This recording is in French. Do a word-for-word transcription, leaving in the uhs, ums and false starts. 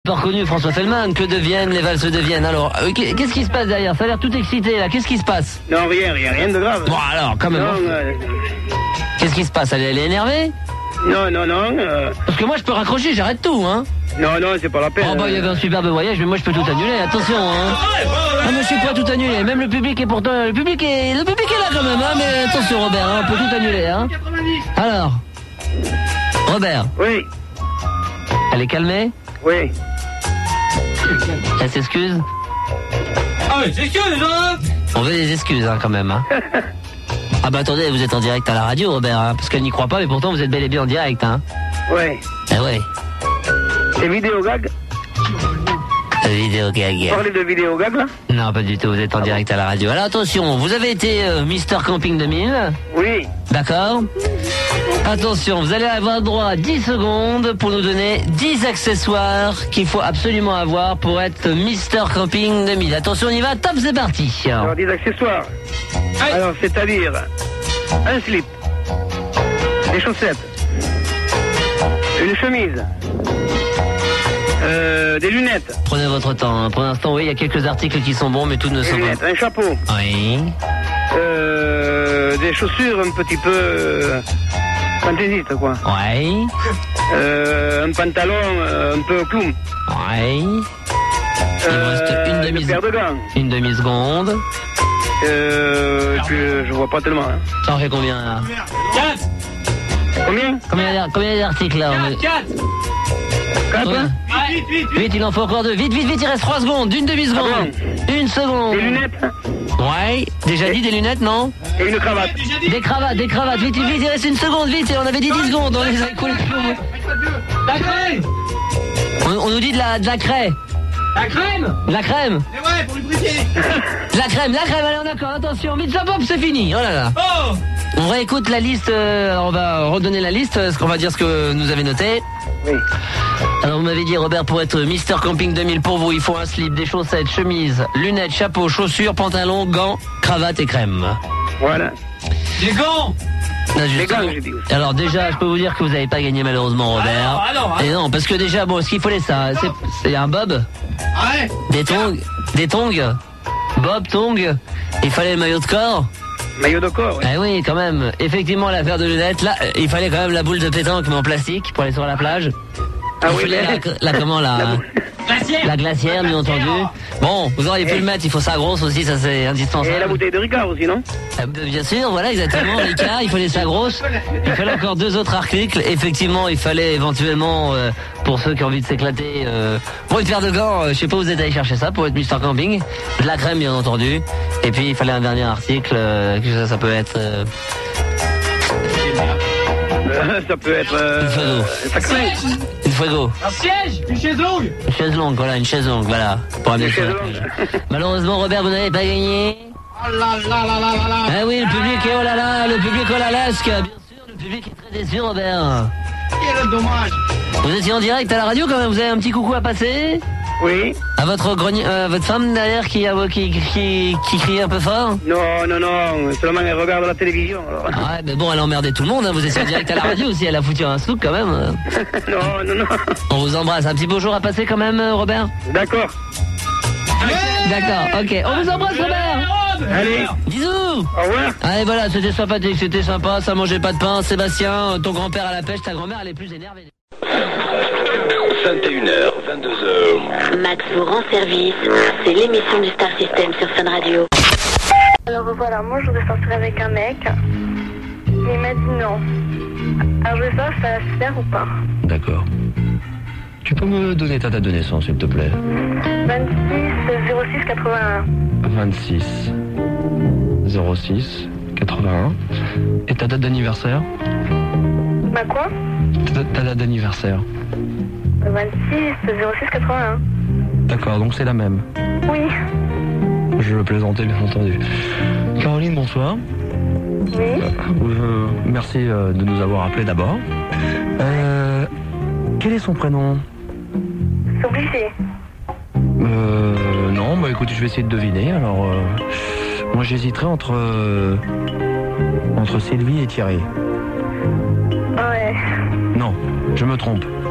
Pas reconnu François Fellman, que deviennent les valses de Vienne. Alors, euh, qu'est-ce qui se passe derrière? Ça a l'air tout excité là, qu'est-ce qui se passe? Non, rien, rien, rien de grave. Bon alors, quand même. Non, euh... Qu'est-ce qui se passe? Elle, elle est énervée? Non, non, non. Euh... Parce que moi je peux raccrocher, j'arrête tout, hein. Non, non, c'est pas la peine. Oh bah il y avait un superbe voyage, mais moi je peux tout annuler, attention, hein. Ah mais je suis pas tout annuler, même le public est pourtant... Le public est, le public est là quand même, hein, mais attention Robert, hein, on peut tout annuler, hein. Alors, Robert. Oui. Elle est calmée? Oui. Elle s'excuse? Ah oui, s'excuse, hein. On veut des excuses, hein, quand même, hein. Ah bah attendez, vous êtes en direct à la radio, Robert, hein, parce qu'elle n'y croit pas, mais pourtant vous êtes bel et bien en direct, hein. Oui. Eh ouais. C'est vidéo gag? Vidéo gag. Vous parlez de vidéo gag, là? Non, pas du tout, vous êtes en ah direct bon. à la radio. Alors attention, vous avez été euh, Mister Camping deux mille. Oui. D'accord. Attention, vous allez avoir droit à dix secondes pour nous donner dix accessoires qu'il faut absolument avoir pour être Mister Camping deux mille. Attention, on y va, top, c'est parti. Alors, dix accessoires. Aïe. Alors, c'est-à-dire un slip, des chaussettes, une chemise, euh, des lunettes. Prenez votre temps. Hein. Pour l'instant, oui, il y a quelques articles qui sont bons, mais tous ne des sont lunettes, pas. Un chapeau. Oui. Euh, des chaussures un petit peu euh, fantaisistes, quoi. Oui. Euh, un pantalon euh, un peu clown. Oui. Il euh, reste une demi une paire de gants. Une demi-seconde. Euh, je, je vois pas tellement. Hein. Ça en fait combien là? quatre. Combien? Combien, combien d'articles là? quatre. quatre. Hein? Vite, vite, vite. Vite, il en faut encore deux. Vite, vite, vite, il reste trois secondes. Une demi-seconde. Ah bon? Une seconde. Des lunettes. Ouais. Déjà Et... dit des lunettes, non? Et une cravate. Des cravates, des cravates. Vite, vite, vite, il reste une seconde. Vite, on avait dit dix secondes. On les a écoulés. La crème. On, on nous dit de la, de la craie. La crème. La crème. Et ouais, pour lubrifier. La crème, la crème. Allez, on est d'accord. Attention, vite, ça pop, c'est fini. Oh là là. Oh. On réécoute la liste. Euh, alors on va redonner la liste. Ce qu'on va dire ce que nous avez noté. Oui. Alors vous m'avez dit Robert, pour être Mister Camping deux mille, pour vous il faut un slip, des chaussettes, chemise, lunettes, chapeau, chaussures, pantalon, gants, cravate et crème. Voilà. Les gants. Là, Les gants, j'ai dit. Alors déjà je peux vous dire que vous n'avez pas gagné malheureusement Robert. Ah non, ah non, ah non. Et non parce que déjà bon ce qu'il fallait ça, c'est, c'est un bob, Ah ouais. des tongs, des tongs, bob, tongs, il fallait le maillot de corps. Maillot de corps, oui. Ah oui quand même, effectivement la paire de lunettes, là il fallait quand même la boule de pétanque mais en plastique pour aller sur la plage. Ah il oui, fallait mais... la, la comment la... la Glacière. La glacière, bien entendu. Bon, vous auriez pu Et... le mettre, il faut ça grosse aussi, ça c'est indispensable. Et la bouteille de Ricard aussi, non? euh, Bien sûr, voilà, exactement, Ricard, il fallait ça grosse. Il fallait encore deux autres articles. Effectivement, il fallait éventuellement, euh, pour ceux qui ont envie de s'éclater, euh, pour une paire de gants, euh, je sais pas où vous êtes allé chercher ça, pour être Mister Camping. De la crème, bien entendu. Et puis, il fallait un dernier article, euh, que ça, ça peut être... Euh... Euh, ça peut être... Euh... Une fuego. Une fuego. Un siège. Une chaise longue. Une chaise longue, voilà, une chaise longue, voilà. Pour amener Une sur chaise la longue. plage. Malheureusement, Robert, vous n'avez pas gagné. Oh là là là là là là. Ah oui, le public est oh là là, le public oh là là, bien sûr, le public est très déçu, Robert. Quel dommage. Vous étiez en direct à la radio quand même, vous avez un petit coucou à passer? Oui. À votre grogn... euh, votre femme derrière qui, a... qui, qui, qui crie un peu fort? Non, non, non, seulement elle regarde la télévision. Alors. Ah ouais, mais bon, elle a emmerdé tout le monde, hein. Vous étiez en direct à la radio aussi, elle a foutu un souk quand même. Non, non, non. On vous embrasse, un petit bonjour à passer quand même, Robert? D'accord. D'accord, ok, on vous embrasse, Robert! Allez. Bisous! Au revoir. Allez, voilà, c'était sympathique, c'était sympa, ça mangeait pas de pain. Sébastien, ton grand-père à la pêche, ta grand-mère, elle est plus énervée. vingt et une heures, vingt-deux heures. Max vous rend service, c'est l'émission du Star System sur Fun Radio. Alors voilà, moi je voudrais sortir avec un mec, il m'a dit non. Alors je veux savoir si ça va se faire ou pas. D'accord. Tu peux me donner ta date de naissance, s'il te plaît? vingt-six zéro six quatre-vingt-un. vingt-six zéro six quatre-vingt-un. Et ta date d'anniversaire? Bah quoi? Ta, ta date d'anniversaire. vingt-six zéro six quatre-vingt-un. D'accord, donc c'est la même. Oui. Je plaisantais, bien entendu. Caroline, bonsoir. Oui. Euh, merci euh, de nous avoir appelés d'abord. Euh, quel est son prénom? C'est obligé. Euh, non, bah écoute, je vais essayer de deviner. Alors, euh, moi j'hésiterais entre, euh, entre Sylvie et Thierry. Ouais. Non, je me trompe.